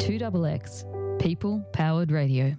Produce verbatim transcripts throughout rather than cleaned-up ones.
two X X, People Powered Radio.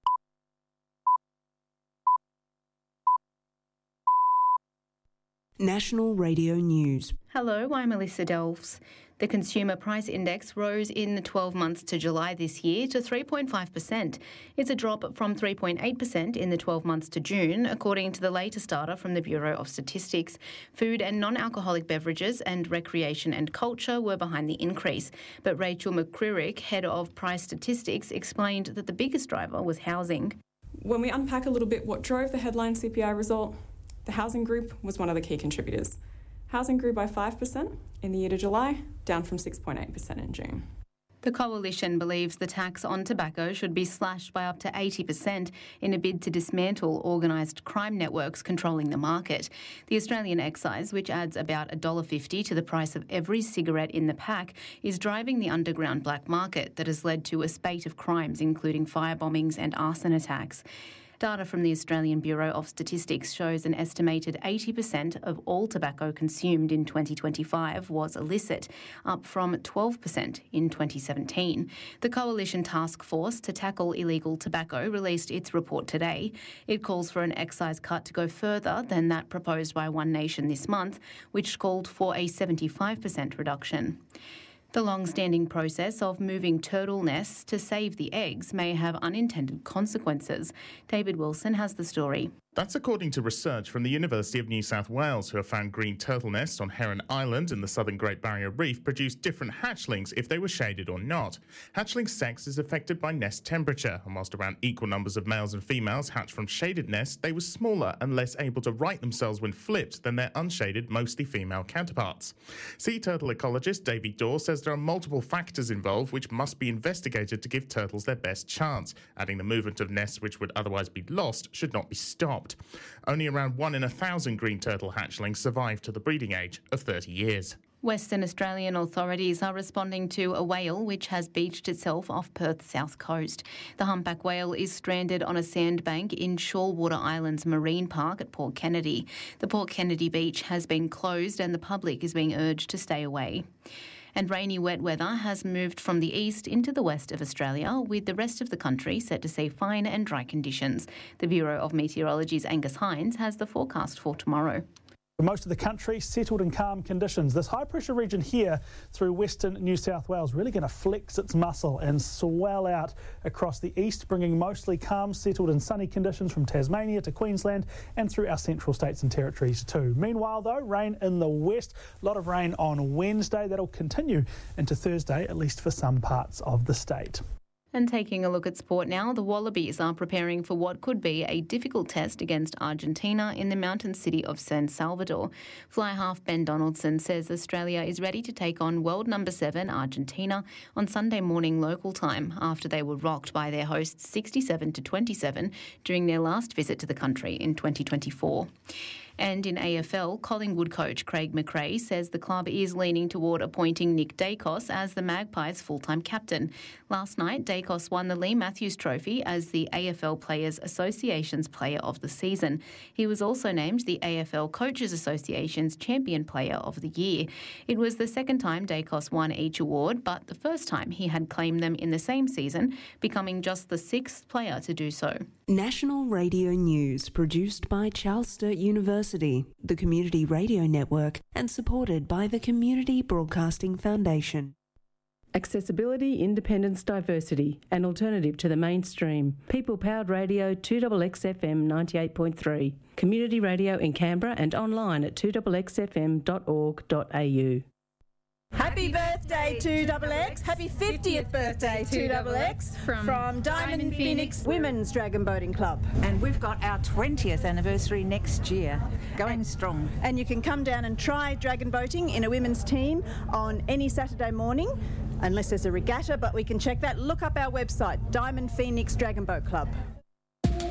National Radio News. Hello, I'm Melissa Delves. The Consumer Price Index rose in the twelve months to July this year to three point five percent. It's a drop from three point eight percent in the twelve months to June, according to the latest data from the Bureau of Statistics. Food and non-alcoholic beverages and recreation and culture were behind the increase. But Rachel McCririck, head of Price Statistics, explained that the biggest driver was housing. When we unpack a little bit what drove the headline C P I result, the housing group was one of the key contributors. Housing grew by five percent in the year to July, down from six point eight percent in June. The Coalition believes the tax on tobacco should be slashed by up to eighty percent in a bid to dismantle organised crime networks controlling the market. The Australian excise, which adds about one dollar fifty to the price of every cigarette in the pack, is driving the underground black market that has led to a spate of crimes, including firebombings and arson attacks. Data from the Australian Bureau of Statistics shows an estimated eighty percent of all tobacco consumed in twenty twenty-five was illicit, up from twelve percent in twenty seventeen. The Coalition Task Force to Tackle Illegal Tobacco released its report today. It calls for an excise cut to go further than that proposed by One Nation this month, which called for a seventy-five percent reduction. The long-standing process of moving turtle nests to save the eggs may have unintended consequences. David Wilson has the story. That's according to research from the University of New South Wales, who have found green turtle nests on Heron Island in the southern Great Barrier Reef produce different hatchlings if they were shaded or not. Hatchling sex is affected by nest temperature, and whilst around equal numbers of males and females hatch from shaded nests, they were smaller and less able to right themselves when flipped than their unshaded, mostly female counterparts. Sea turtle ecologist Davey Dorr says there are multiple factors involved which must be investigated to give turtles their best chance, adding the movement of nests which would otherwise be lost should not be stopped. Only around one in a thousand green turtle hatchlings survive to the breeding age of thirty years. Western Australian authorities are responding to a whale which has beached itself off Perth's south coast. The humpback whale is stranded on a sandbank in Shoalwater Islands Marine Park at Port Kennedy. The Port Kennedy beach has been closed and the public is being urged to stay away. And rainy wet weather has moved from the east into the west of Australia, with the rest of the country set to see fine and dry conditions. The Bureau of Meteorology's Angus Hines has the forecast for tomorrow. For most of the country, settled and calm conditions. This high-pressure region here through western New South Wales really going to flex its muscle and swell out across the east, bringing mostly calm, settled and sunny conditions from Tasmania to Queensland and through our central states and territories too. Meanwhile, though, rain in the west. A lot of rain on Wednesday. That'll continue into Thursday, at least for some parts of the state. And taking a look at sport now, the Wallabies are preparing for what could be a difficult test against Argentina in the mountain city of San Salvador. Fly half Ben Donaldson says Australia is ready to take on world number seven Argentina on Sunday morning local time after they were rocked by their hosts sixty-seven to twenty-seven during their last visit to the country in twenty twenty-four. And in A F L, Collingwood coach Craig McRae says the club is leaning toward appointing Nick Daicos as the Magpies' full-time captain. Last night, Daicos won the Lee Matthews Trophy as the A F L Players Association's Player of the Season. He was also named the A F L Coaches Association's Champion Player of the Year. It was the second time Daicos won each award, but the first time he had claimed them in the same season, becoming just the sixth player to do so. National Radio News, produced by Charles Sturt University, the Community Radio Network, and supported by the Community Broadcasting Foundation. Accessibility, independence, diversity, an alternative to the mainstream. People Powered Radio, two X X F M ninety-eight point three. Community radio in Canberra and online at two x x f m dot org dot a u. Happy birthday, two X X. Happy fiftieth birthday, two X X. From, from Diamond Phoenix Women's Dragon Boating Club. And we've got our twentieth anniversary next year, going and, strong. And you can come down and try dragon boating in a women's team on any Saturday morning, unless there's a regatta, but we can check that. Look up our website, Diamond Phoenix Dragon Boat Club.